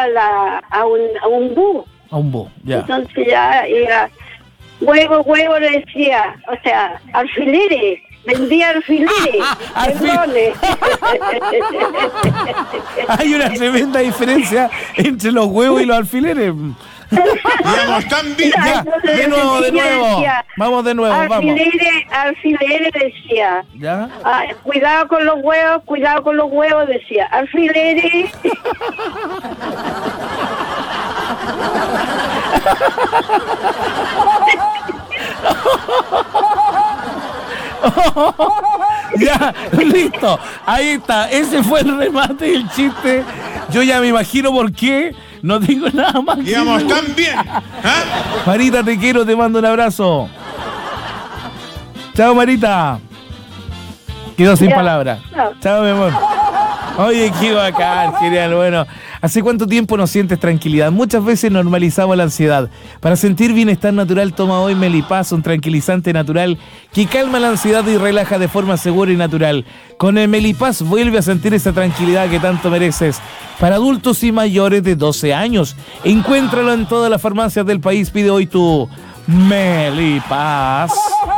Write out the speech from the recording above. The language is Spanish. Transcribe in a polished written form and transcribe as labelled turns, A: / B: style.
A: a un bus.
B: A un bus, ya.
A: Entonces ya era huevo, le decía, o sea, alfileres. Vendía alfileres.
B: Hay una tremenda diferencia entre los huevos y los alfileres.
C: Digamos, también.
B: Ya, de nuevo. Decía, vamos de nuevo,
A: alfileres decía.
B: ¿Ya?
A: Cuidado con los huevos, decía. Alfileres.
B: Ya, listo. Ahí está. Ese fue el remate del chiste. Yo ya me imagino por qué. No digo nada más.
C: Digamos, también.
B: Marita, te quiero, te mando un abrazo. Chao, Marita. Quedó sin palabras. Chao, mi amor. Oye, qué bacán, genial. Bueno, ¿hace cuánto tiempo no sientes tranquilidad? Muchas veces normalizamos la ansiedad. Para sentir bienestar natural, toma hoy Melipaz, un tranquilizante natural que calma la ansiedad y relaja de forma segura y natural. Con el Melipaz vuelve a sentir esa tranquilidad que tanto mereces. Para adultos y mayores de 12 años. Encuéntralo en todas las farmacias del país. Pide hoy tu Melipaz.